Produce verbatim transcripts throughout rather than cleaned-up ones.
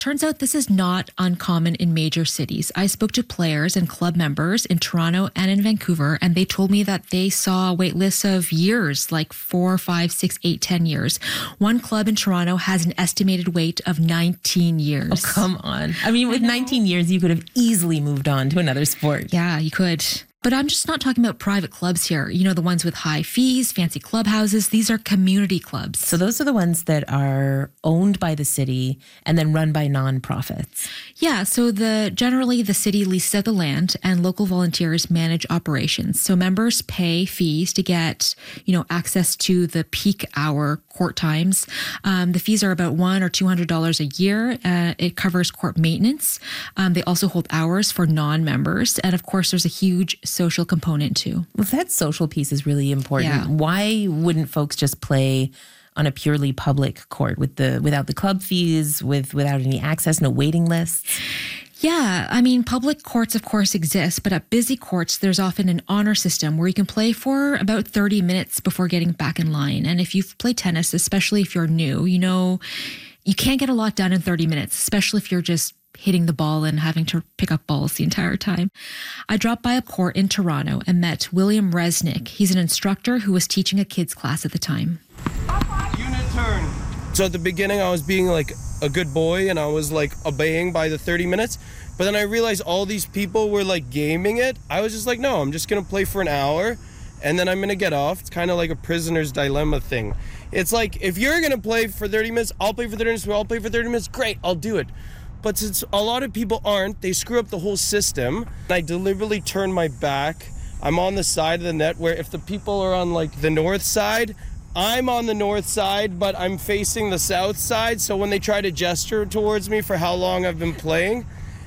Turns out this is not uncommon in major cities. I spoke to players and club members in Toronto and in Vancouver, and they told me that they saw wait lists of years, like four, five, six, eight, ten years. One club in Toronto has an estimated wait of nineteen years. Oh, come on. I mean, with nineteen years, you could have easily moved on to another sport. Yeah, you could. But I'm just not talking about private clubs here. You know, the ones with high fees, fancy clubhouses. These are community clubs. So those are the ones that are owned by the city and then run by nonprofits. Yeah, so the generally the city leases out the land and local volunteers manage operations. So members pay fees to get, you know, access to the peak hour court times. Um, the fees are about one or two hundred dollars a year. Uh, it covers court maintenance. Um, they also hold hours for non-members, and of course, there's a huge social component too. Well, that social piece is really important. Yeah. Why wouldn't folks just play on a purely public court with the without the club fees, with without any access, no waiting lists? Yeah, I mean, public courts, of course, exist, but at busy courts, there's often an honor system where you can play for about thirty minutes before getting back in line. And if you've played tennis, especially if you're new, you know, you can't get a lot done in thirty minutes, especially if you're just hitting the ball and having to pick up balls the entire time. I dropped by a court in Toronto and met William Resnick. He's an instructor who was teaching a kids class at the time. Unit turn. So at the beginning, I was being like a good boy and I was like obeying by the thirty minutes. But then I realized all these people were like gaming it. I was just like, no, I'm just going to play for an hour and then I'm going to get off. It's kind of like a prisoner's dilemma thing. It's like, if you're going to play for thirty minutes, I'll play for thirty minutes. I'll play for thirty minutes. Great, I'll do it. But since a lot of people aren't, they screw up the whole system. I deliberately turn my back. I'm on the side of the net where if the people are on like the north side, I'm on the north side, but I'm facing the south side. So when they try to gesture towards me for how long I've been playing,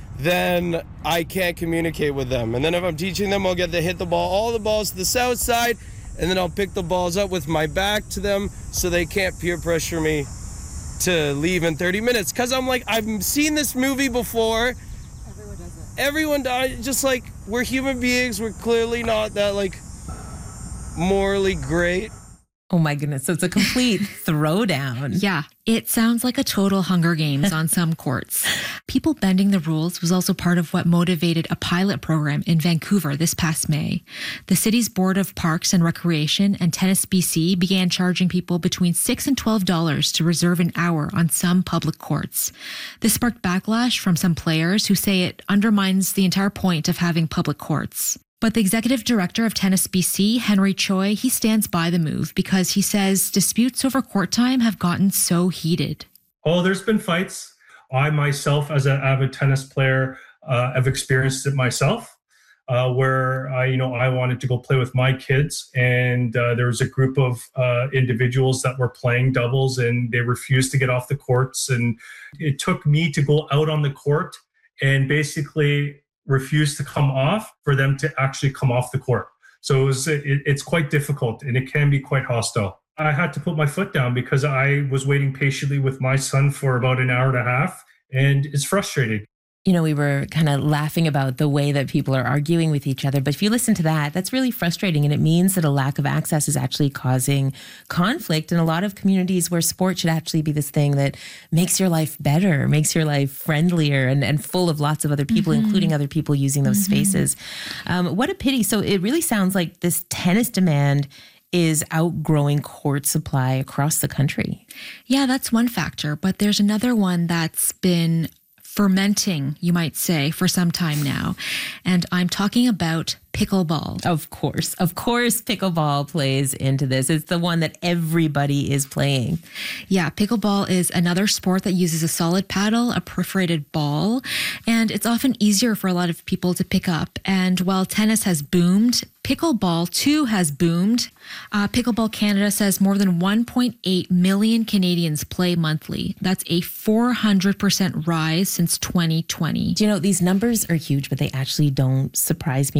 then I can't communicate with them. And then if I'm teaching them, I'll get to hit the ball, all the balls to the south side, and then I'll pick the balls up with my back to them so they can't peer pressure me to leave in thirty minutes. Because I'm like, I've seen this movie before. Everyone does it. Everyone does. Just like, we're human beings. We're clearly not that like morally great. Oh my goodness. So it's a complete throwdown. Yeah, it sounds like a total Hunger Games on some courts. People bending the rules was also part of what motivated a pilot program in Vancouver this past May. The city's Board of Parks and Recreation and Tennis B C began charging people between six dollars and twelve dollars to reserve an hour on some public courts. This sparked backlash from some players who say it undermines the entire point of having public courts. But the executive director of Tennis B C, Henry Choi, he stands by the move because he says disputes over court time have gotten so heated. Oh, there's been fights. I myself, as an avid tennis player, uh, have experienced it myself, uh, where I, you know, I wanted to go play with my kids, and uh, there was a group of uh, individuals that were playing doubles, and they refused to get off the courts, and it took me to go out on the court and basically refuse to come off for them to actually come off the court. So it was, it, it's quite difficult and it can be quite hostile. I had to put my foot down because I was waiting patiently with my son for about an hour and a half, and it's frustrating. You know, we were kind of laughing about the way that people are arguing with each other. But if you listen to that, that's really frustrating. And it means that a lack of access is actually causing conflict in a lot of communities where sport should actually be this thing that makes your life better, makes your life friendlier and, and full of lots of other people, mm-hmm. including other people using those mm-hmm. spaces. Um, what a pity. So it really sounds like this tennis demand is outgrowing court supply across the country. Yeah, that's one factor. But there's another one that's been fermenting, you might say, for some time now. And I'm talking about pickleball. Of course. Of course, pickleball plays into this. It's the one that everybody is playing. Yeah, pickleball is another sport that uses a solid paddle, a perforated ball, and it's often easier for a lot of people to pick up. And while tennis has boomed, pickleball too has boomed. Uh, Pickleball Canada says more than one point eight million Canadians play monthly. That's a four hundred percent rise since twenty twenty. Do you know, these numbers are huge, but they actually don't surprise me at all.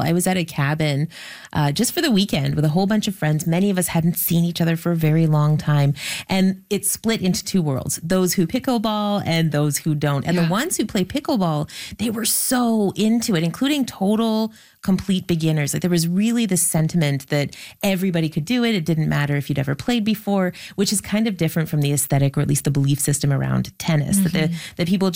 I was at a cabin uh, just for the weekend with a whole bunch of friends. Many of us hadn't seen each other for a very long time. And it split into two worlds, those who pickleball and those who don't. And yeah. the ones who play pickleball, they were so into it, including total complete beginners. Like there was really this sentiment that everybody could do it. It didn't matter if you'd ever played before, which is kind of different from the aesthetic, or at least the belief system around tennis, mm-hmm. that, the, that people